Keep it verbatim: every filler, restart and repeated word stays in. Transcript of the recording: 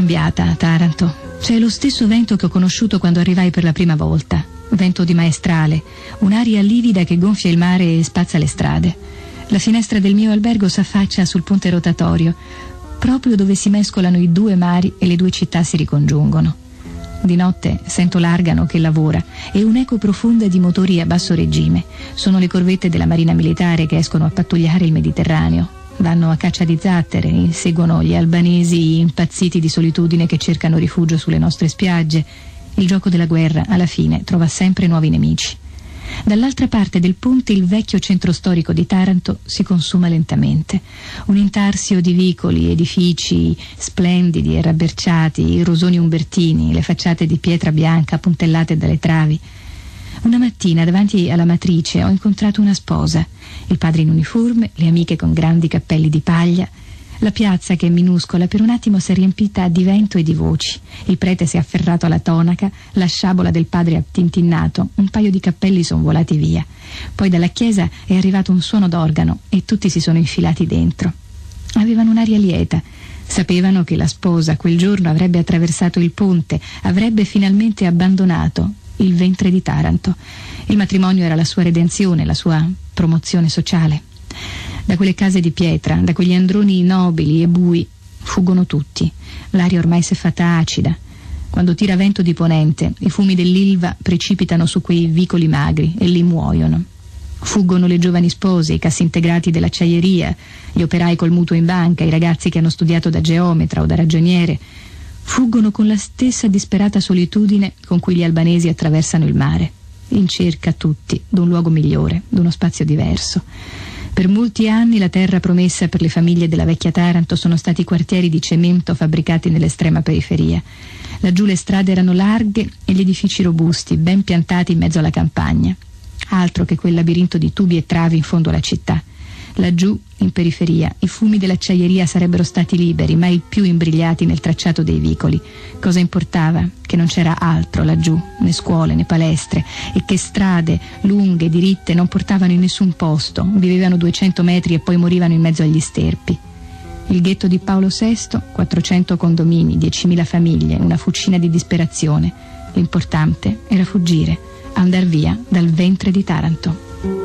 cambiata Taranto. C'è lo stesso vento che ho conosciuto quando arrivai per la prima volta, vento di maestrale, un'aria livida che gonfia il mare e spazza le strade. La finestra del mio albergo s'affaccia sul ponte rotatorio, proprio dove si mescolano i due mari e le due città si ricongiungono. Di notte sento l'Argano che lavora e un'eco profonda di motori a basso regime. Sono le corvette della Marina Militare che escono a pattugliare il Mediterraneo. Vanno a caccia di zattere, inseguono gli albanesi impazziti di solitudine che cercano rifugio sulle nostre spiagge. Il gioco della guerra, alla fine, trova sempre nuovi nemici. Dall'altra parte del ponte il vecchio centro storico di Taranto si consuma lentamente. Un intarsio di vicoli, edifici splendidi e rabberciati, i rosoni umbertini, le facciate di pietra bianca puntellate dalle travi. Una mattina davanti alla matrice ho incontrato una sposa, il padre in uniforme, le amiche con grandi cappelli di paglia. La piazza, che è minuscola, per un attimo si è riempita di vento e di voci. Il prete si è afferrato alla tonaca, la sciabola del padre ha tintinnato, un paio di cappelli sono volati via. Poi dalla chiesa è arrivato un suono d'organo e tutti si sono infilati dentro. Avevano un'aria lieta. Sapevano che la sposa quel giorno avrebbe attraversato il ponte, avrebbe finalmente abbandonato il ventre di Taranto. Il matrimonio era la sua redenzione, la sua promozione sociale. Da quelle case di pietra, da quegli androni nobili e bui, fuggono tutti. L'aria ormai si è fatta acida. Quando tira vento di ponente, i fumi dell'Ilva precipitano su quei vicoli magri e lì muoiono. Fuggono le giovani spose, i cassintegrati dell'acciaieria, gli operai col mutuo in banca, i ragazzi che hanno studiato da geometra o da ragioniere. Fuggono con la stessa disperata solitudine con cui gli albanesi attraversano il mare, in cerca tutti d'un luogo migliore, d'uno spazio diverso. Per molti anni la terra promessa per le famiglie della vecchia Taranto sono stati quartieri di cemento fabbricati nell'estrema periferia. Laggiù le strade erano larghe e gli edifici robusti, ben piantati in mezzo alla campagna. Altro che quel labirinto di tubi e travi in fondo alla città. Laggiù, in periferia, i fumi dell'acciaieria sarebbero stati liberi, mai più imbrigliati nel tracciato dei vicoli. Cosa importava? Che non c'era altro laggiù, né scuole né palestre, e che strade lunghe, diritte, non portavano in nessun posto. Vivevano duecento metri e poi morivano in mezzo agli sterpi. Il ghetto di Paolo sesto, quattrocento condomini, diecimila famiglie, una fucina di disperazione. L'importante era fuggire, andar via dal ventre di Taranto.